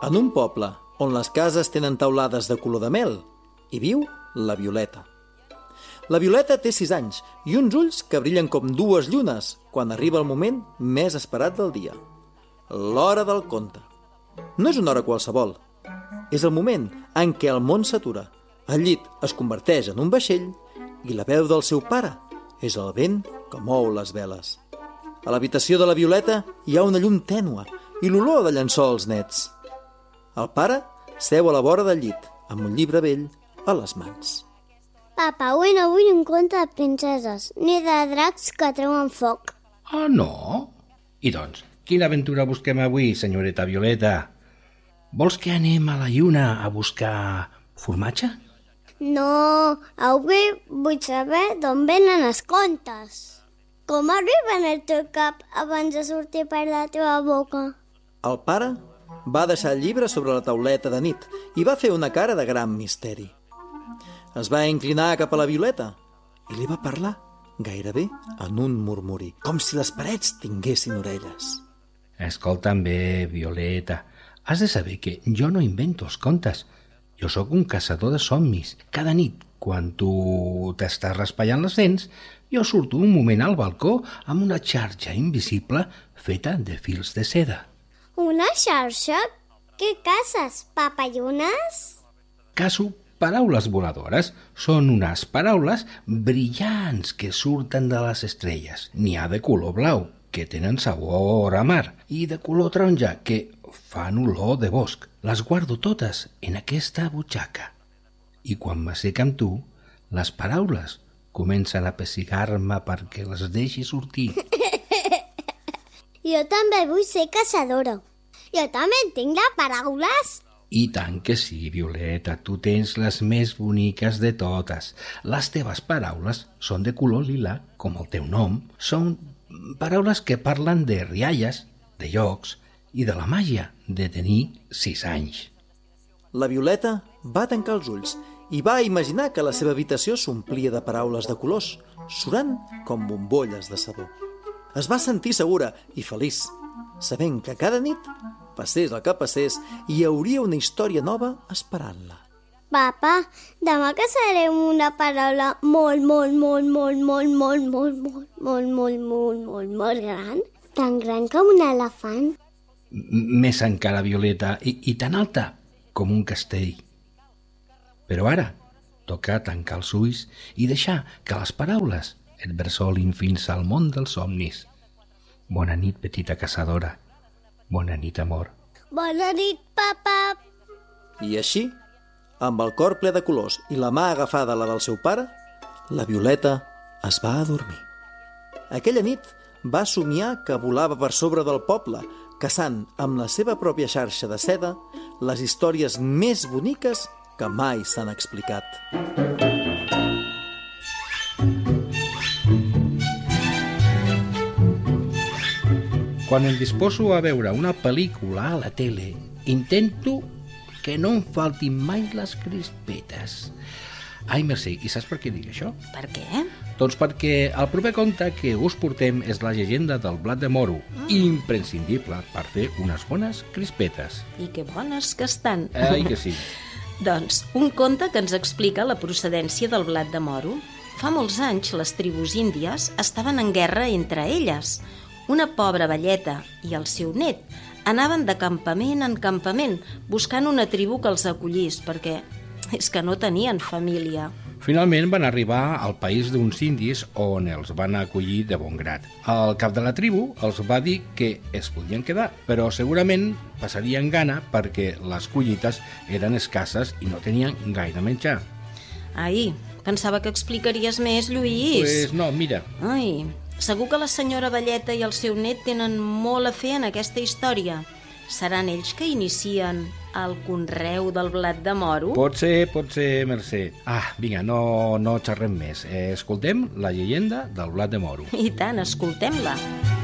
En un poble on les cases tenen teulades de color de mel, hi viu la Violeta. La Violeta té 6 anys i uns ulls que brillen com 2 llunes quan arriba el moment més esperat del dia. L'hora del conte. No és una hora qualsevol. És el moment en què el món s'atura. El llit es converteix en un vaixell i la veu del seu pare és el vent que mou les veles. A l'habitació de la Violeta hi ha una llum tènue i l'olor de llençols nets. El pare seu a la vora del llit amb un llibre vell a les mans. Papa, avui no vull un conte de princeses, ni de dracs que treuen foc. Ah, no? I doncs, quina aventura busquem avui, senyoreta Violeta? Vols que anem a la lluna a buscar formatge? No, avui vull saber d'on venen els contes. Com arriben al teu cap abans de sortir per la teva boca? El pare va deixar el llibre sobre la tauleta de nit i va fer una cara de gran misteri. Es va inclinar cap a la Violeta i li va parlar gairebé en un murmuri, com si les parets tinguessin orelles. Escolta'm bé, Violeta, has de saber que jo no invento els contes. Jo sóc un caçador de somnis. Cada nit, quan tu t'estàs raspallant les dents, jo surto un moment al balcó amb una xarxa invisible feta de fils de seda. Una xarxa? Què caces, papallunes? Caço paraules voladores. Són unes paraules brillants que surten de les estrelles. N'hi ha de color blau, que tenen sabor a mar, i de color taronja, que fan olor de bosc. Les guardo totes en aquesta butxaca. I quan m'assec amb tu, les paraules comencen a pessigar-me perquè les deixi sortir. Jo també vull ser caçadora. Jo també tinc les paraules. I tant que sí, Violeta, tu tens les més boniques de totes. Les teves paraules són de color lila, com el teu nom. Són paraules que parlen de rialles, de llocs i de la màgia de tenir 6 anys. La Violeta va tancar els ulls i va imaginar que la seva habitació s'omplia de paraules de colors, surant com bombolles de sabó. Es va sentir segura i feliç, sabent que cada nit, passés el que passés, hi hauria una història nova esperant-la. Papa, demà caçarem una paraula molt gran, tan gran com un elefant. Més encara, Violeta, i tan alta com un castell. Però ara toca tancar els ulls i deixar que les paraules et bressolin fins al món dels somnis. Bona nit, petita caçadora. Bona nit, amor. Bona nit, papa. I així, amb el cor ple de colors i la mà agafada a la del seu pare, la Violeta es va adormir. Aquella nit va somiar que volava per sobre del poble, caçant amb la seva pròpia xarxa de seda les històries més boniques que mai s'han explicat. Quan em disposo a veure una pel·lícula a la tele, intento que no em faltin mai les crispetes. Ai, Mercè, i saps per què dic això? Per què? Doncs perquè el proper conte que us portem és la llegenda del blat de moro, imprescindible per fer unes bones crispetes. I que bones que estan. Ai, que sí. Doncs, un conte que ens explica la procedència del blat de moro. Fa molts anys, les tribus índies estaven en guerra entre elles. Una pobra velleta i el seu net anaven de campament en campament buscant una tribu que els acollís, perquè és que no tenien família. Finalment van arribar al país d'uns indis on els van acollir de bon grat. El cap de la tribu els va dir que es podien quedar, però segurament passarien gana perquè les collites eren escasses i no tenien gaire menjar. Ai, pensava que explicaries més, Lluís. Pues no, mira. Ai, segur que la senyora velleta i el seu net tenen molt a fer en aquesta història. Seran ells que inicien el conreu del blat de moro? Pot ser, Mercè. Vinga, no xerrem més. Escoltem la llegenda del blat de moro. I tant, escoltem-la.